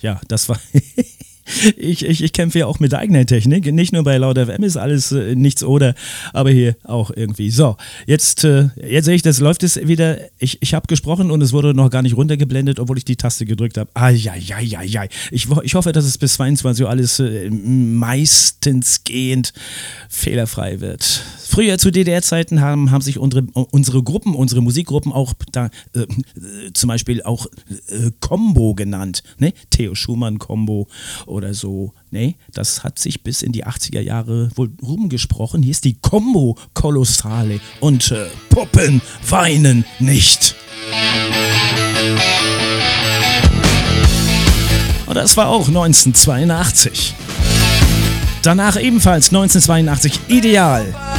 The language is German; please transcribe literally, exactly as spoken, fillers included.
ja, das war... Ich, ich, ich kämpfe ja auch mit eigener Technik. Nicht nur bei Laut F M ist alles äh, nichts oder, aber hier auch irgendwie. So, jetzt, äh, jetzt sehe ich, das läuft es wieder. Ich, ich habe gesprochen und es wurde noch gar nicht runtergeblendet, obwohl ich die Taste gedrückt habe. Eieieiei. Ich, ich hoffe, dass es bis zweiundzwanzig Uhr alles äh, meistens gehend fehlerfrei wird. Früher zu D D R-Zeiten haben, haben sich unsere, unsere Gruppen, unsere Musikgruppen auch da, äh, zum Beispiel auch äh, Combo genannt. Ne? Theo Schumann Combo oder so. Nee, das hat sich bis in die achtziger Jahre wohl rumgesprochen. Hier ist die Combo Kolossale und äh, Puppen weinen nicht. Und das war auch neunzehnhundertzweiundachtzig. Danach ebenfalls neunzehnhundertzweiundachtzig Ideal.